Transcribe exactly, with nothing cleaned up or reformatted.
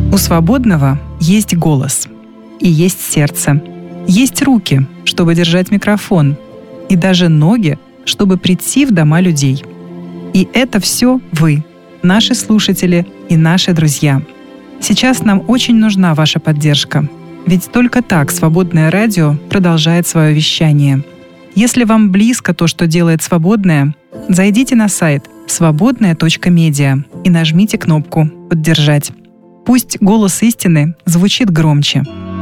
У свободного есть голос, и есть сердце, есть руки, чтобы держать микрофон, и даже ноги, чтобы прийти в дома людей. И это все вы, наши слушатели и наши друзья. Сейчас нам очень нужна ваша поддержка, ведь только так «Свободное радио» продолжает свое вещание. Если вам близко то, что делает «Свободное», зайдите на сайт свободное точка медиа и нажмите кнопку «Поддержать». Пусть голос истины звучит громче.